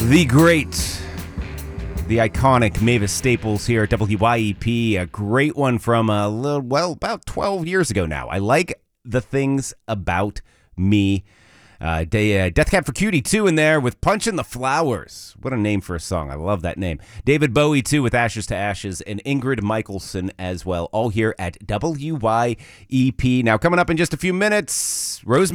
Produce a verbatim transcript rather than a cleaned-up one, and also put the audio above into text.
The great, the iconic Mavis Staples here at W Y E P. A great one from a little, well, about twelve years ago now. I like the things about me. Uh, De- uh, Death Cab for Cutie two in there with Punchin' the Flowers. What a name for a song. I love that name. David Bowie too with Ashes to Ashes, and Ingrid Michaelson as well. All here at W Y E P. Now coming up in just a few minutes, Rosemary